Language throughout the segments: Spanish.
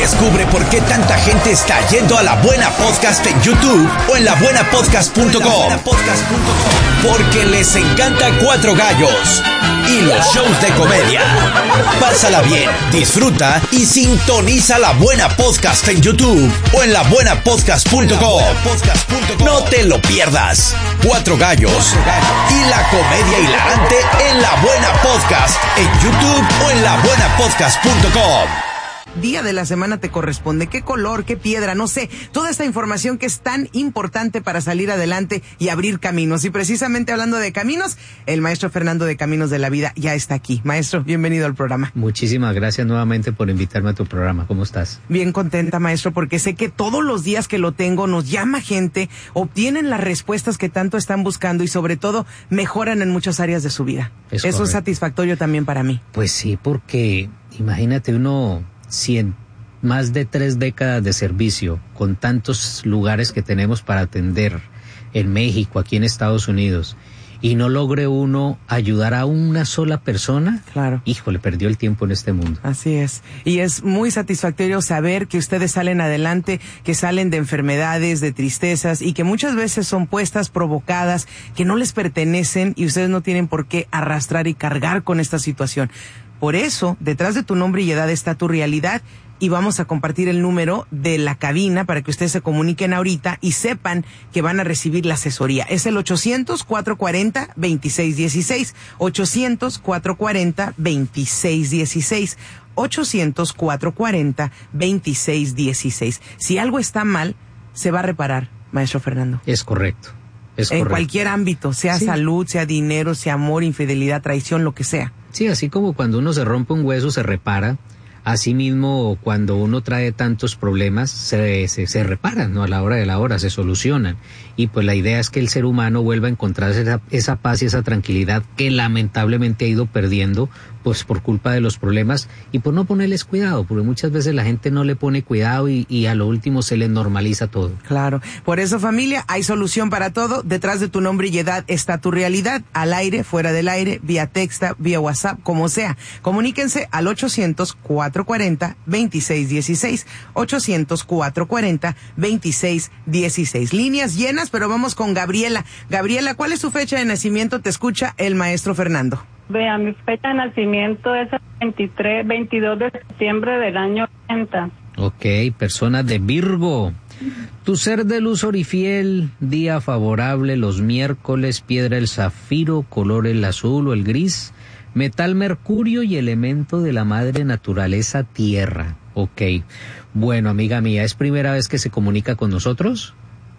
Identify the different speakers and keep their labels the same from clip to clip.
Speaker 1: Descubre por qué tanta gente está yendo a La Buena Podcast en YouTube o en labuenapodcast.com. Porque les encanta Cuatro Gallos y los shows de comedia. Pásala bien, disfruta y sintoniza La Buena Podcast en YouTube o en labuenapodcast.com. No te lo pierdas. Cuatro Gallos y la comedia hilarante en La Buena Podcast en YouTube o en labuenapodcast.com.
Speaker 2: Día de la semana te corresponde, qué color, qué piedra, no sé, toda esta información que es tan importante para salir adelante y abrir caminos. Y precisamente hablando de caminos, el maestro Fernando de Caminos de la Vida ya está aquí. Maestro, bienvenido al programa.
Speaker 3: Muchísimas gracias nuevamente por invitarme a tu programa. ¿Cómo estás?
Speaker 2: Bien contenta, maestro, porque sé que todos los días que lo tengo nos llama gente, obtienen las respuestas que tanto están buscando y sobre todo mejoran en muchas áreas de su vida. Eso es satisfactorio también para mí.
Speaker 3: Pues sí, porque imagínate uno... Si en más de 3 décadas de servicio, con tantos lugares que tenemos para atender en México, aquí en Estados Unidos, y no logre uno ayudar a una sola persona,
Speaker 2: claro,
Speaker 3: híjole, perdió el tiempo en este mundo.
Speaker 2: Así es. Y es muy satisfactorio saber que ustedes salen adelante, que salen de enfermedades, de tristezas, y que muchas veces son puestas, provocadas, que no les pertenecen, y ustedes no tienen por qué arrastrar y cargar con esta situación. Por eso, detrás de tu nombre y edad está tu realidad, y vamos a compartir el número de la cabina para que ustedes se comuniquen ahorita y sepan que van a recibir la asesoría. Es el 800-440-2616, 800-440-2616, 800-440-2616. Si algo está mal, se va a reparar, maestro Fernando.
Speaker 3: Es correcto.
Speaker 2: En cualquier ámbito, sea salud, sea dinero, sea amor, infidelidad, traición, lo que sea.
Speaker 3: Sí, así como cuando uno se rompe un hueso se repara, así mismo cuando uno trae tantos problemas se reparan, ¿no? A la hora de la hora se solucionan. Y pues la idea es que el ser humano vuelva a encontrar esa paz y esa tranquilidad que lamentablemente ha ido perdiendo pues por culpa de los problemas y por no ponerles cuidado, porque muchas veces la gente no le pone cuidado y a lo último se le normaliza todo.
Speaker 2: Claro, por eso familia, hay solución para todo, detrás de tu nombre y edad está tu realidad, al aire, fuera del aire, vía texta, vía WhatsApp, como sea. Comuníquense al 800-440-2616, 800-440-2616. Líneas llenas, pero vamos con Gabriela. Gabriela, ¿cuál es su fecha de nacimiento? Te escucha el maestro Fernando.
Speaker 4: Vea, mi fecha de nacimiento es el 22 de septiembre del año 80.
Speaker 3: Ok, persona de Virgo. Tu ser de luz orifiel, día favorable los miércoles, piedra el zafiro, color el azul o el gris, metal mercurio y elemento de la madre naturaleza tierra. Ok, bueno amiga mía, ¿es primera vez que se comunica con nosotros?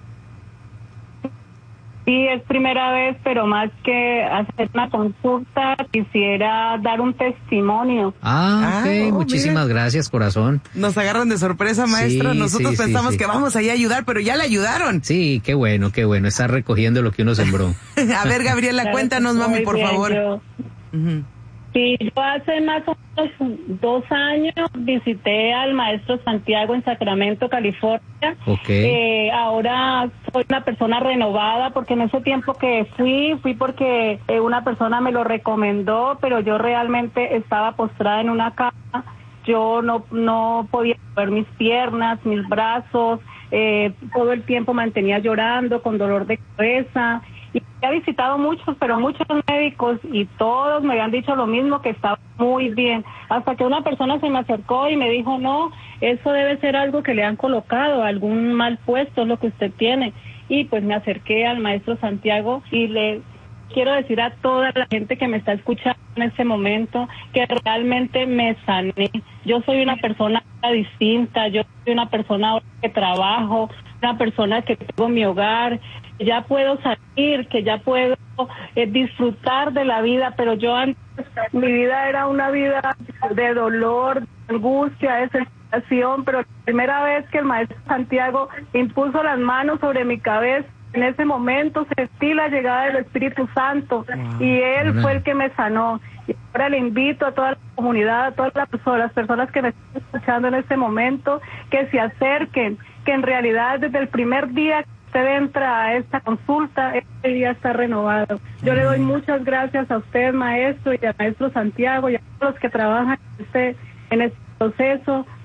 Speaker 4: Sí, es primera vez, pero más que hacer una consulta, quisiera dar un testimonio.
Speaker 3: Ok, muchísimas gracias, corazón.
Speaker 2: Nos agarran de sorpresa, maestro.
Speaker 3: Sí,
Speaker 2: nosotros pensamos que vamos allá a ayudar, pero ya le ayudaron.
Speaker 3: Sí, qué bueno, está recogiendo lo que uno sembró.
Speaker 2: A ver, Gabriela, cuéntanos, mami, por favor.
Speaker 4: Sí, yo hace más o menos 2 años visité al maestro Santiago en Sacramento, California.
Speaker 3: Okay.
Speaker 4: Ahora soy una persona renovada porque en ese tiempo que fui porque una persona me lo recomendó, pero yo realmente estaba postrada en una cama. Yo no podía mover mis piernas, mis brazos, todo el tiempo mantenía llorando con dolor de cabeza. Y he visitado muchos médicos y todos me habían dicho lo mismo, que estaba muy bien. Hasta que una persona se me acercó y me dijo, no, eso debe ser algo que le han colocado, algún mal puesto es lo que usted tiene. Y pues me acerqué al maestro Santiago y le quiero decir a toda la gente que me está escuchando en este momento que realmente me sané. Yo soy una persona distinta, yo soy una persona que trabajo, una persona que tengo mi hogar, que ya puedo salir, que ya puedo disfrutar de la vida, pero yo antes, mi vida era una vida de dolor, de angustia, de desesperación, pero la primera vez que el maestro Santiago impuso las manos sobre mi cabeza, en ese momento sentí la llegada del Espíritu Santo y él fue el que me sanó. Y ahora le invito a toda la comunidad, a todas las personas que me están escuchando en este momento, que se acerquen, que en realidad desde el primer día que usted entra a esta consulta, este día está renovado. Yo le doy muchas gracias a usted, maestro, y al maestro Santiago, y a todos los que trabajan en este proceso.